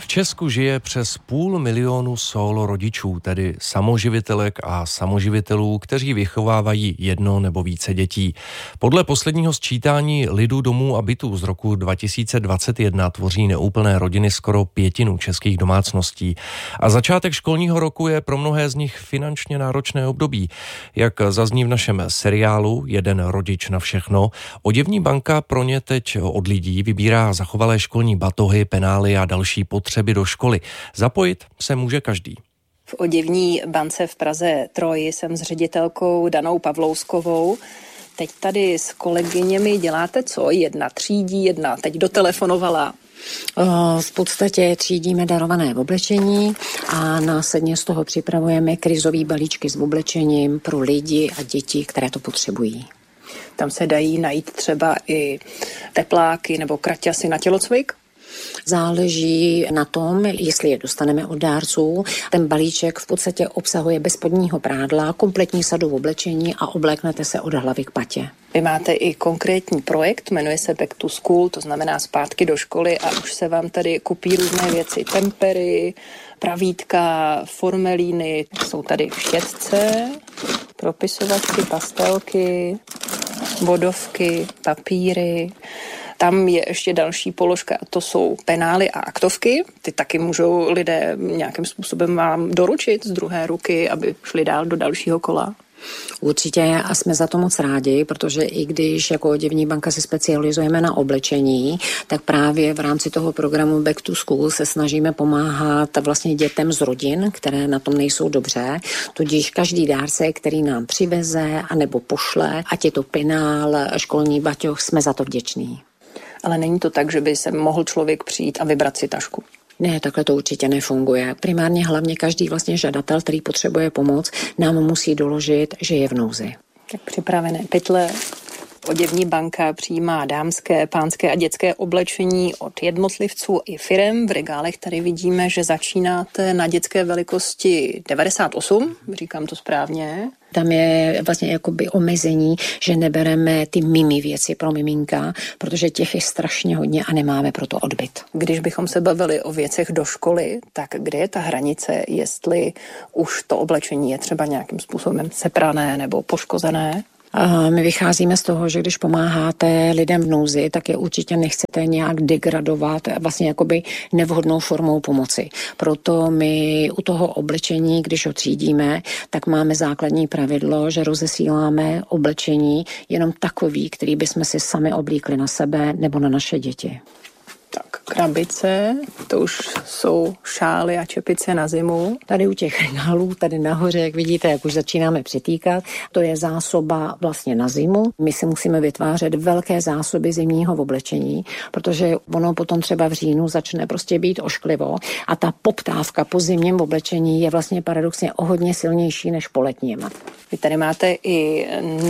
Česku žije přes 500 000 solo rodičů, tedy samoživitelek a samoživitelů, kteří vychovávají jedno nebo více dětí. Podle posledního sčítání lidu domů a bytů z roku 2021 tvoří neúplné rodiny skoro 1/5 českých domácností. A začátek školního roku je pro mnohé z nich finančně náročné období. Jak zazní v našem seriálu Jeden rodič na všechno, oděvní banka pro ně teď od lidí vybírá zachovalé školní batohy, penály a další potřeby do školy. Zapojit se může každý. V oděvní bance v Praze 3 jsem s ředitelkou Danou Pavlouskovou. Teď tady s kolegyněmi děláte co? Jedna třídí, jedna teď dotelefonovala. V podstatě třídíme darované oblečení a následně z toho připravujeme krizový balíčky s oblečením pro lidi a děti, které to potřebují. Tam se dají najít třeba i tepláky nebo kraťasy na tělocvik? Záleží na tom, jestli je dostaneme od dárců. Ten balíček v podstatě obsahuje bez spodního prádla, kompletní sadu oblečení a obléknete se od hlavy k patě. Vy máte i konkrétní projekt, jmenuje se Back to School, to znamená zpátky do školy a už se vám tady kupí různé věci, tempery, pravítka, formelíny, jsou tady štětce, propisovačky, pastelky, bodovky, papíry. Tam je ještě další položka a to jsou penály a aktovky. Ty taky můžou lidé nějakým způsobem vám doručit z druhé ruky, aby šli dál do dalšího kola. Určitě a jsme za to moc rádi, protože i když jako oděvní banka se specializujeme na oblečení, tak právě v rámci toho programu Back to School se snažíme pomáhat vlastně dětem z rodin, které na tom nejsou dobře. Tudíž každý dárce, který nám přiveze anebo pošle, ať je to penál, školní baťoch, jsme za to vděční. Ale není to tak, že by se mohl člověk přijít a vybrat si tašku? Ne, takhle to určitě nefunguje. Primárně hlavně každý vlastně žadatel, který potřebuje pomoc, nám musí doložit, že je v nouzi. Tak připravené pytle. Oděvní banka přijímá dámské, pánské a dětské oblečení od jednotlivců i firem. V regálech tady vidíme, že začínáte na dětské velikosti 98, říkám to správně. Tam je vlastně jakoby omezení, že nebereme ty mimi věci pro miminka, protože těch je strašně hodně a nemáme proto odbyt. Když bychom se bavili o věcech do školy, tak kde je ta hranice, jestli už to oblečení je třeba nějakým způsobem seprané nebo poškozené? A my vycházíme z toho, že když pomáháte lidem v nouzi, tak je určitě nechcete nějak degradovat vlastně jakoby nevhodnou formou pomoci. Proto my u toho oblečení, když ho třídíme, tak máme základní pravidlo, že rozesíláme oblečení jenom takový, který bychom si sami oblíkli na sebe nebo na naše děti. Tak krabice, to už jsou šály a čepice na zimu. Tady u těch regálů, tady nahoře, jak vidíte, jak už začínáme přetýkat, to je zásoba vlastně na zimu. My si musíme vytvářet velké zásoby zimního oblečení, protože ono potom třeba v říjnu začne prostě být ošklivo a ta poptávka po zimním oblečení je vlastně paradoxně o hodně silnější než po letním. Vy tady máte i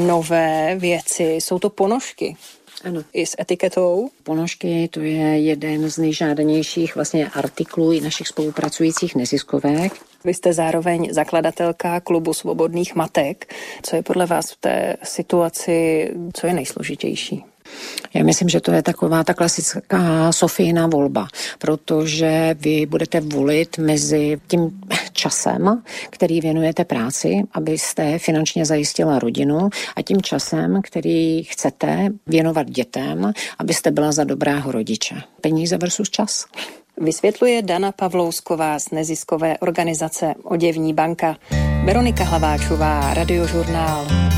nové věci, jsou to ponožky. Ano. I s etiketou. Ponožky, to je jeden z nejžádanějších vlastně artiklů i našich spolupracujících neziskovek. Vy jste zároveň zakladatelka klubu svobodných matek. Co je podle vás v té situaci, co je nejsložitější? Já myslím, že to je taková ta klasická Sofijina volba, protože vy budete volit mezi tím časem, který věnujete práci, abyste finančně zajistila rodinu, a tím časem, který chcete věnovat dětem, abyste byla za dobrého rodiče. Peníze versus čas. Vysvětluje Dana Pavlousková z neziskové organizace Oděvní banka. Veronika Hlaváčová, Radiožurnál.